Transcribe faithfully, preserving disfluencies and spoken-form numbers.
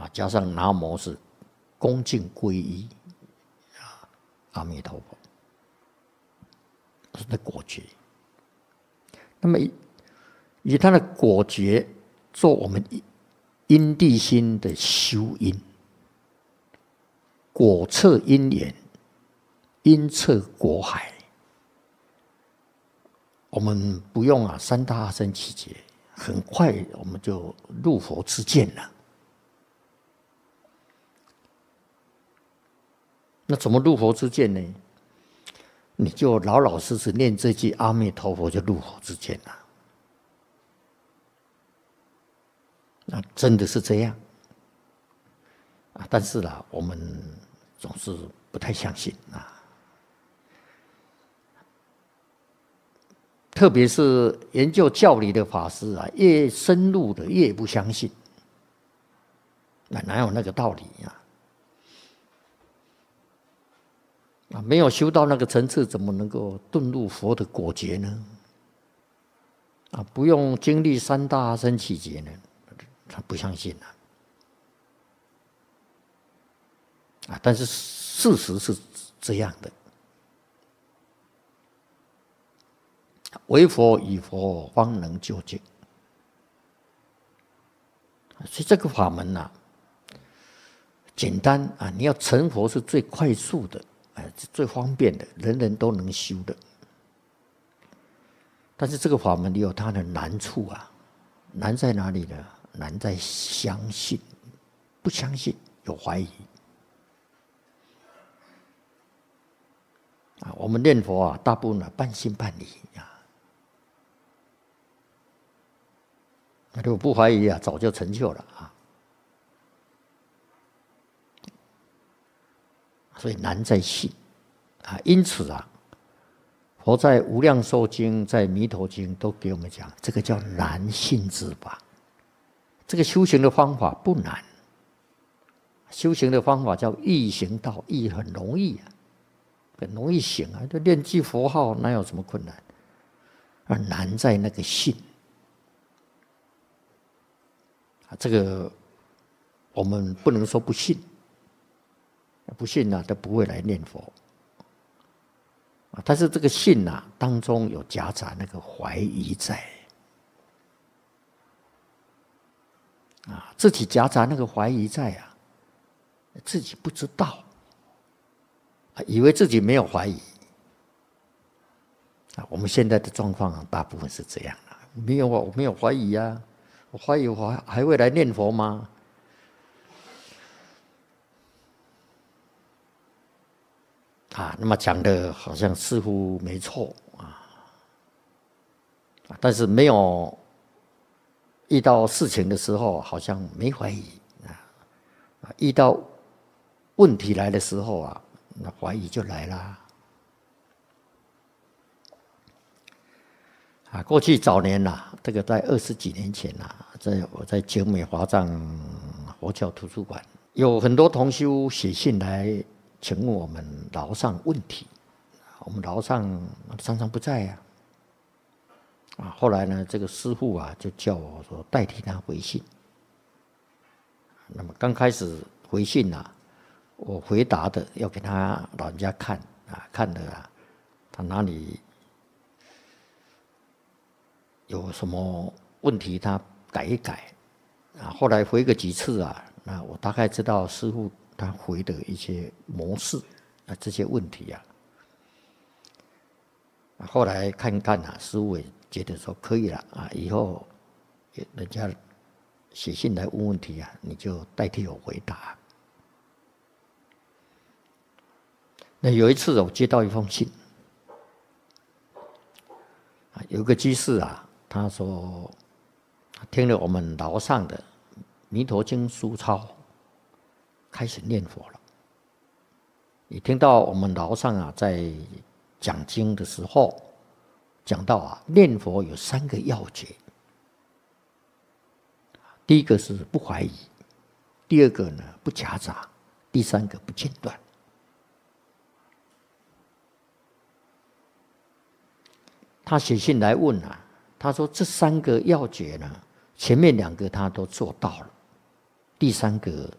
啊，加上南无是恭敬皈依啊，阿弥陀佛，是那果觉。那么以以他的果觉做我们因地心的修因，果测因缘，因测果海。我们不用啊三大阿僧祇劫，很快我们就入佛之见了。那怎么入佛之见呢？你就老老实实念这句阿弥陀佛，就入佛之见了。那真的是这样啊？但是啦，我们总是不太相信啊。特别是研究教理的法师啊，越深入的越不相信。那哪有那个道理呀？啊，没有修到那个层次，怎么能够顿入佛的果觉呢？啊，不用经历三大阿僧祇劫呢，他不相信啊。啊，但是事实是这样的。唯佛与佛方能究竟，所以这个法门啊，简单啊，你要成佛是最快速的，哎，最方便的，人人都能修的。但是这个法门有它的难处啊，难在哪里呢？难在相信，不相信有怀疑啊。我们念佛啊，大部分啊半信半疑啊。那如果不怀疑啊，早就成就了啊。所以难在信啊。因此啊，佛在《无量寿经》、在《弥陀经》都给我们讲，这个叫难信之法。这个修行的方法不难，修行的方法叫易行道，易很容易啊，很容易行啊。就念句佛号，哪有什么困难？而难在那个信。这个我们不能说不信，不信啊，都不会来念佛。但是这个信啊，当中有夹杂那个怀疑在，啊，自己夹杂那个怀疑在啊，自己不知道，以为自己没有怀疑。啊，我们现在的状况啊，大部分是这样的，没有啊，我没有怀疑啊。我怀疑我还会来念佛吗？啊，那么讲的好像似乎没错啊，但是没有遇到事情的时候，好像没怀疑啊。遇到问题来的时候啊，那怀疑就来啦。啊，过去早年呐、啊，这个在二十几年前呐、啊，在我在景美华藏佛教图书馆，有很多同修写信来请问我们老上问题，我们老上常常不在呀、啊，啊，后来呢，这个师父啊就叫我说代替他回信。那么刚开始回信呐、啊，我回答的要给他老人家看啊，看的啊，他哪里有什么问题，他改一改啊。后来回个几次啊，那我大概知道师父他回的一些模式啊，这些问题啊。后来看看啊，师父也觉得说可以了啊，以后人家写信来问问题啊，你就代替我回答。那有一次我接到一封信，啊，有个居士啊。他说：“听了我们老上的《弥陀经》书抄，开始念佛了。也听到我们老上啊在讲经的时候，讲到啊念佛有三个要诀。第一个是不怀疑，第二个呢不夹杂，第三个不间断。他写信来问啊。”他说：“这三个要诀呢，前面两个他都做到了，第三个